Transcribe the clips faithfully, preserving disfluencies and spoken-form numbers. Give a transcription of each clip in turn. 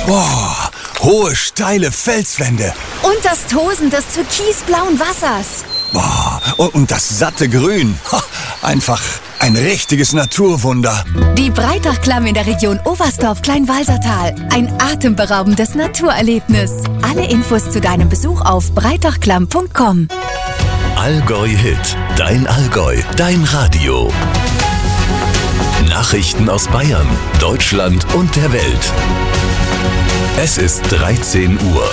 Boah, hohe, steile Felswände. Und das Tosen des türkisblauen Wassers. Boah, und das satte Grün. Einfach ein richtiges Naturwunder. Die Breitachklamm in der Region Oberstdorf-Kleinwalsertal. Ein atemberaubendes Naturerlebnis. Alle Infos zu deinem Besuch auf breitachklamm punkt com. Allgäu Hit, dein Allgäu, dein Radio. Nachrichten aus Bayern, Deutschland und der Welt. Es ist dreizehn Uhr.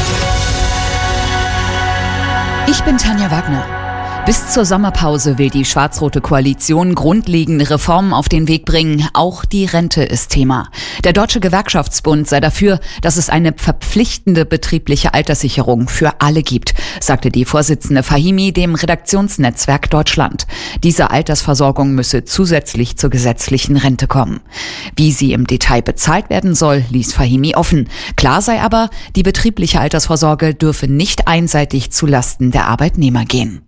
Ich bin Tanja Wagner. Bis zur Sommerpause will die schwarz-rote Koalition grundlegende Reformen auf den Weg bringen. Auch die Rente ist Thema. Der Deutsche Gewerkschaftsbund sei dafür, dass es eine verpflichtende betriebliche Alterssicherung für alle gibt, sagte die Vorsitzende Fahimi dem Redaktionsnetzwerk Deutschland. Diese Altersversorgung müsse zusätzlich zur gesetzlichen Rente kommen. Wie sie im Detail bezahlt werden soll, ließ Fahimi offen. Klar sei aber, die betriebliche Altersvorsorge dürfe nicht einseitig zu Lasten der Arbeitnehmer gehen.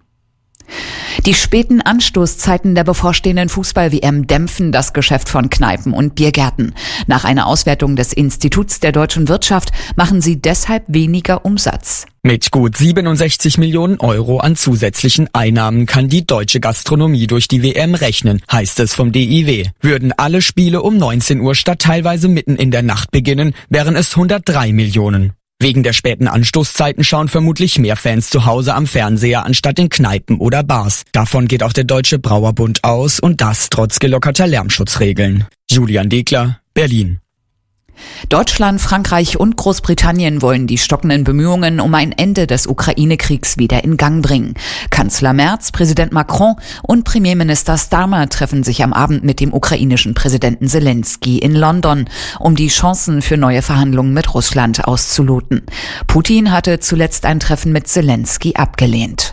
Die späten Anstoßzeiten der bevorstehenden Fußball-W M dämpfen das Geschäft von Kneipen und Biergärten. Nach einer Auswertung des Instituts der deutschen Wirtschaft machen sie deshalb weniger Umsatz. Mit gut siebenundsechzig Millionen Euro an zusätzlichen Einnahmen kann die deutsche Gastronomie durch die W M rechnen, heißt es vom D I W. Würden alle Spiele um neunzehn Uhr statt teilweise mitten in der Nacht beginnen, wären es hundertdrei Millionen. Wegen der späten Anstoßzeiten schauen vermutlich mehr Fans zu Hause am Fernseher anstatt in Kneipen oder Bars. Davon geht auch der Deutsche Brauerbund aus und das trotz gelockerter Lärmschutzregeln. Julian Degler, Berlin. Deutschland, Frankreich und Großbritannien wollen die stockenden Bemühungen um ein Ende des Ukraine-Kriegs wieder in Gang bringen. Kanzler Merz, Präsident Macron und Premierminister Starmer treffen sich am Abend mit dem ukrainischen Präsidenten Zelensky in London, um die Chancen für neue Verhandlungen mit Russland auszuloten. Putin hatte zuletzt ein Treffen mit Zelensky abgelehnt.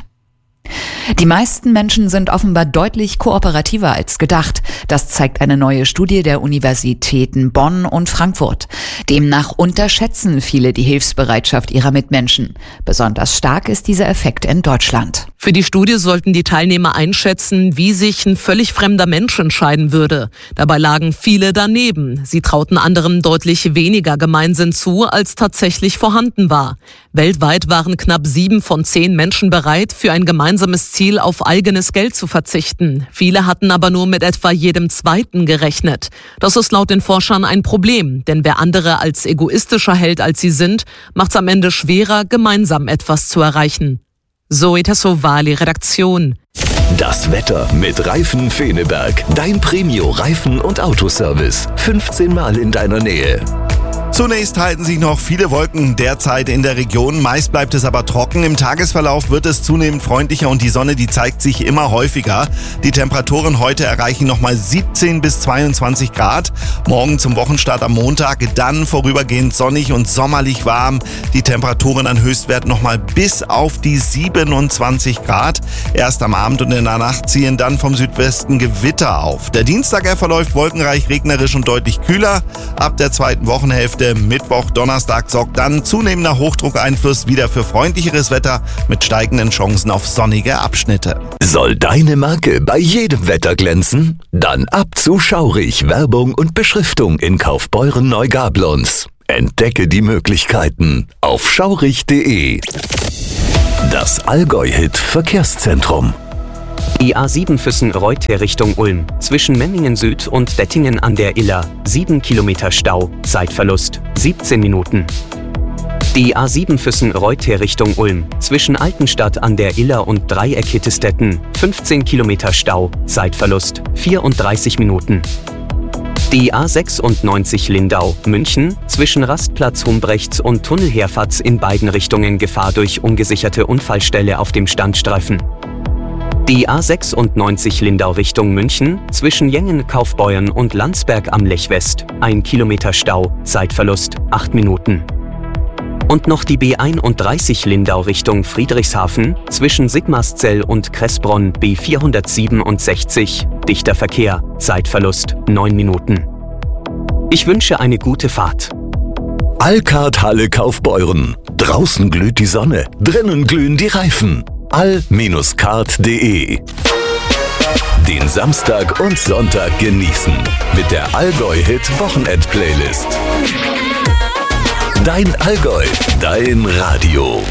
Die meisten Menschen sind offenbar deutlich kooperativer als gedacht. Das zeigt eine neue Studie der Universitäten Bonn und Frankfurt. Demnach unterschätzen viele die Hilfsbereitschaft ihrer Mitmenschen. Besonders stark ist dieser Effekt in Deutschland. Für die Studie sollten die Teilnehmer einschätzen, wie sich ein völlig fremder Mensch entscheiden würde. Dabei lagen viele daneben. Sie trauten anderen deutlich weniger Gemeinsinn zu, als tatsächlich vorhanden war. Weltweit waren knapp sieben von zehn Menschen bereit, für ein gemeinsames Ziel auf eigenes Geld zu verzichten. Viele hatten aber nur mit etwa jedem Zweiten gerechnet. Das ist laut den Forschern ein Problem, denn wer andere als egoistischer hält, als sie sind, macht es am Ende schwerer, gemeinsam etwas zu erreichen. Zoe Tassovali, Redaktion. Das Wetter mit Reifen Feneberg. Dein Premio Reifen- und Autoservice. fünfzehn Mal in deiner Nähe. Zunächst halten sich noch viele Wolken derzeit in der Region. Meist bleibt es aber trocken. Im Tagesverlauf wird es zunehmend freundlicher und die Sonne, die zeigt sich immer häufiger. Die Temperaturen heute erreichen nochmal siebzehn bis zweiundzwanzig Grad. Morgen zum Wochenstart am Montag dann vorübergehend sonnig und sommerlich warm. Die Temperaturen an Höchstwert nochmal bis auf die siebenundzwanzig Grad. Erst am Abend und in der Nacht ziehen dann vom Südwesten Gewitter auf. Der Dienstag er verläuft wolkenreich, regnerisch und deutlich kühler. Ab der zweiten Wochenhälfte Mittwoch, Donnerstag sorgt dann zunehmender Hochdruckeinfluss wieder für freundlicheres Wetter mit steigenden Chancen auf sonnige Abschnitte. Soll deine Marke bei jedem Wetter glänzen? Dann ab zu Schaurig, Werbung und Beschriftung in Kaufbeuren Neugablons. Entdecke die Möglichkeiten auf schaurig punkt de. Das Allgäu-Hit Verkehrszentrum. Die A sieben Füssen-Reute Richtung Ulm, zwischen Memmingen Süd und Dettingen an der Iller, sieben Kilometer Stau, Zeitverlust, siebzehn Minuten. Die A sieben Füssen-Reute Richtung Ulm, zwischen Altenstadt an der Iller und Dreieck-Hittestetten, fünfzehn Kilometer Stau, Zeitverlust, vierunddreißig Minuten. Die A sechsundneunzig Lindau, München, zwischen Rastplatz Humbrechts und Tunnelherfatz in beiden Richtungen Gefahr durch ungesicherte Unfallstelle auf dem Standstreifen. Die A sechsundneunzig Lindau Richtung München, zwischen Jengen, Kaufbeuern und Landsberg am Lech West, ein Kilometer Stau, Zeitverlust, acht Minuten. Und noch die B einunddreißig Lindau Richtung Friedrichshafen, zwischen Sigmarszell und Kressbronn B vierhundertsiebenundsechzig, dichter Verkehr, Zeitverlust, neun Minuten. Ich wünsche eine gute Fahrt. Alcard Halle Kaufbeuren. Draußen glüht die Sonne, drinnen glühen die Reifen. all Bindestrich card punkt de. Den Samstag und Sonntag genießen mit der Allgäu-Hit Wochenend-Playlist. Dein Allgäu, dein Radio.